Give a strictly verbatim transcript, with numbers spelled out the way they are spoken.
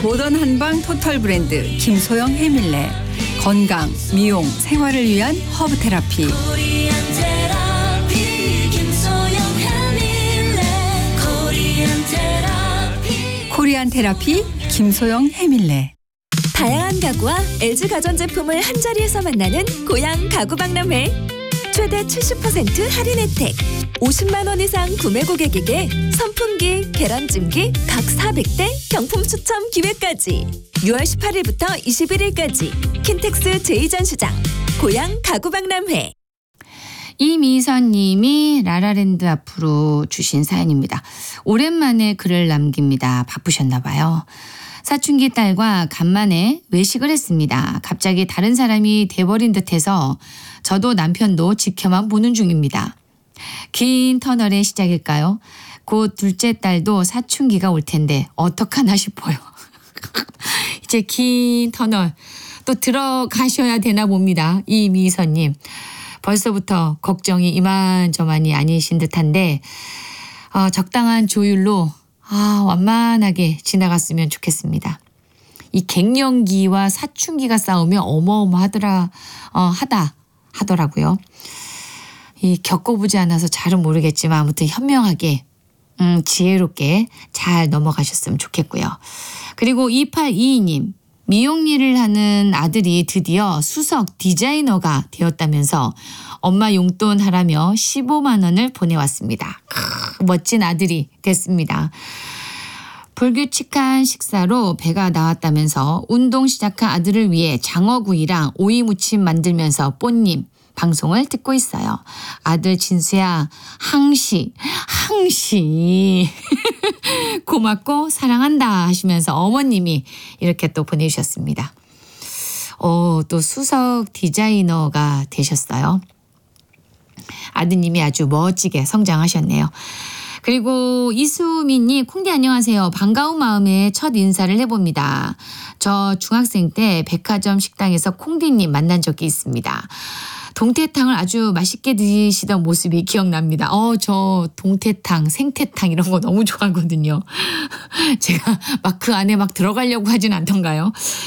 모던 한방 토탈 브랜드 김소영 해밀레. 건강, 미용, 생활을 위한 허브 테라피. 코리안 테라피 김소영 해밀레. 다양한 가구와 엘지 가전제품을 한자리에서 만나는 고양 가구박람회. 최대 칠십 퍼센트 할인 혜택. 오십만 원 이상 구매 고객에게 선풍기, 계란찜기 각 사백 대 경품 추첨 기회까지. 유월 십팔일부터 이십일일까지 킨텍스 제이 전시장 고양 가구박람회. 이미선 님이 라라랜드 앞으로 주신 사연입니다. 오랜만에 글을 남깁니다. 바쁘셨나 봐요. 사춘기 딸과 간만에 외식을 했습니다. 갑자기 다른 사람이 돼버린 듯해서 저도 남편도 지켜만 보는 중입니다. 긴 터널의 시작일까요? 곧 둘째 딸도 사춘기가 올 텐데 어떡하나 싶어요. 이제 긴 터널 또 들어가셔야 되나 봅니다. 이미선님. 벌써부터 걱정이 이만저만이 아니신 듯한데 어, 적당한 조율로 아, 완만하게 지나갔으면 좋겠습니다. 이 갱년기와 사춘기가 싸우면 어마어마하더라 어, 하다 하더라고요. 이 겪어보지 않아서 잘은 모르겠지만 아무튼 현명하게 음, 지혜롭게 잘 넘어가셨으면 좋겠고요. 그리고 이팔이이 님. 미용 일을 하는 아들이 드디어 수석 디자이너가 되었다면서 엄마 용돈 하라며 십오만 원을 보내왔습니다. 크, 멋진 아들이 됐습니다. 불규칙한 식사로 배가 나왔다면서 운동 시작한 아들을 위해 장어구이랑 오이무침 만들면서 뽀님 방송을 듣고 있어요. 아들 진수야 항시 항시 고맙고 사랑한다 하시면서 어머님이 이렇게 또 보내주셨습니다. 어, 또 수석 디자이너가 되셨어요. 아드님이 아주 멋지게 성장하셨네요. 그리고 이수민님, 콩디 안녕하세요. 반가운 마음에 첫 인사를 해봅니다. 저 중학생 때 백화점 식당에서 콩디님 만난 적이 있습니다. 동태탕을 아주 맛있게 드시던 모습이 기억납니다. 어, 저 동태탕, 생태탕 이런 거 너무 좋아하거든요. 제가 막 그 안에 막 들어가려고 하진 않던가요?